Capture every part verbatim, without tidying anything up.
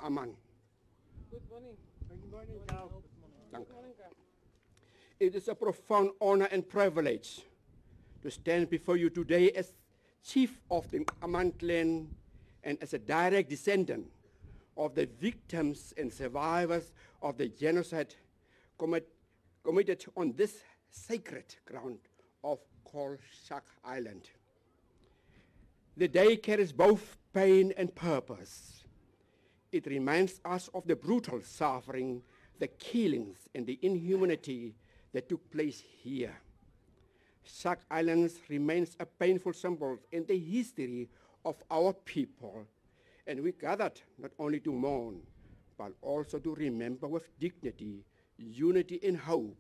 Aman. Good morning. Good morning, Cal. Dank. Good morning, Ka. It is a profound honor and privilege to stand before you today as chief of the Aman clan and as a direct descendant of the victims and survivors of the genocide commit, committed on this sacred ground of called Shak Island. The day carries both pain and purpose. It reminds us of the brutal suffering, the killings, and the inhumanity that took place here. Shak Island remains a painful symbol in the history of our people, and we gathered not only to mourn, but also to remember with dignity, unity, and hope.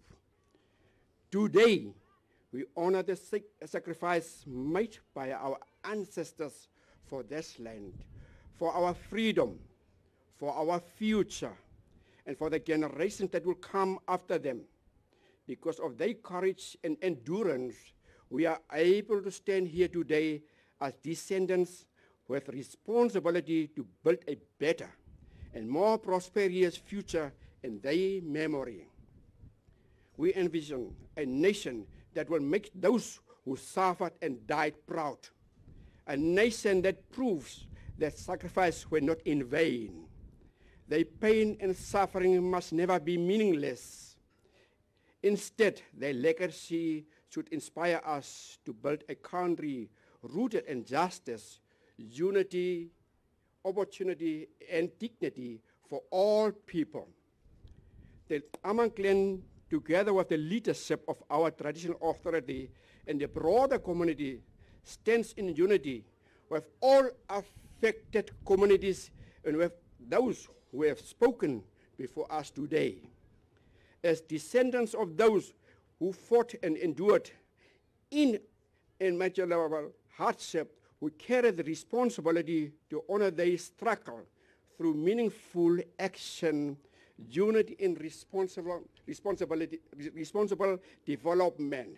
Today, we honor the sac- sacrifice made by our ancestors for this land, for our freedom, for our future, and for the generations that will come after them. Because of their courage and endurance, we are able to stand here today as descendants with responsibility to build a better and more prosperous future in their memory. We envision a nation that will make those who suffered and died proud, a nation that proves that sacrifice were not in vain. Their pain and suffering must never be meaningless. Instead, their legacy should inspire us to build a country rooted in justice, unity, opportunity, and dignity for all people. The Aman clan, together with the leadership of our traditional authority and the broader community, stands in unity with all affected communities and with those who have spoken before us today. As descendants of those who fought and endured in unimaginable hardship, we carry the responsibility to honor their struggle through meaningful action, unity in responsible, responsibility, responsible development.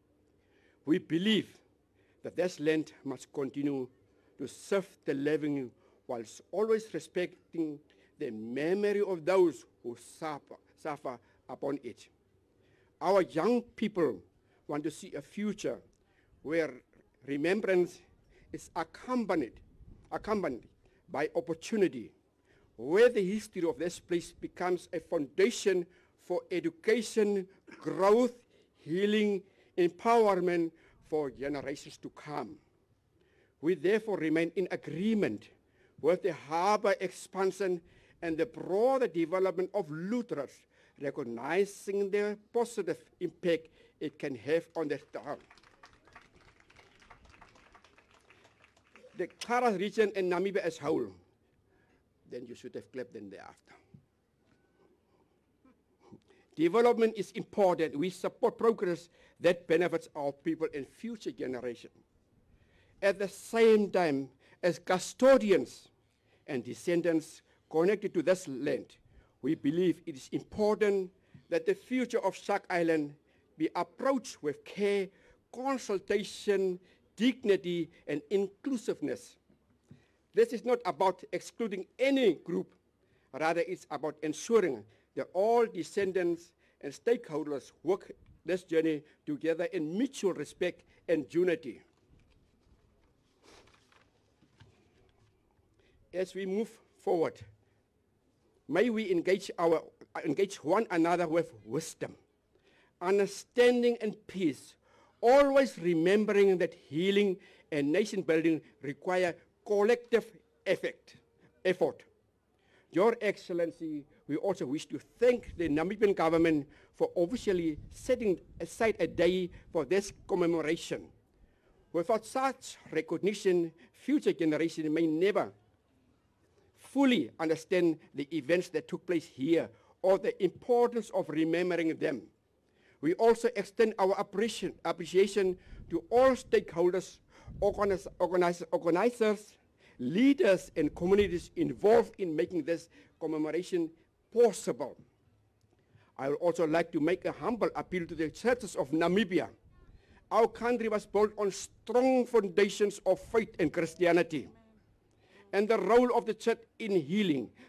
We believe that this land must continue to serve the living whilst always respecting the memory of those who suffer, suffer upon it. Our young people want to see a future where remembrance is accompanied, accompanied by opportunity, where the history of this place becomes a foundation for education, growth, healing, empowerment for generations to come. We therefore remain in agreement with the harbor expansion and the broader development of Lutherans, recognizing the positive impact it can have on the town. The Kara region and Namibia as a whole, then you should have clapped them thereafter. Development is important. We support progress that benefits our people and future generations. At the same time, as custodians and descendants connected to this land, we believe it is important that the future of Shak Island be approached with care, consultation, dignity, and inclusiveness. This is not about excluding any group, rather it's about ensuring that all descendants and stakeholders work this journey together in mutual respect and unity. As we move forward, may we engage, our, engage one another with wisdom, understanding, and peace, always remembering that healing and nation building require collective effort. effort. Your Excellency, we also wish to thank the Namibian government for officially setting aside a day for this commemoration. Without such recognition, future generations may never fully understand the events that took place here or the importance of remembering them. We also extend our appreciation, appreciation to all stakeholders, organize, organize, organizers, leaders, and communities involved in making this commemoration possible. I would also like to make a humble appeal to the churches of Namibia. Our country was built on strong foundations of faith and Christianity. And the role of the church in healing,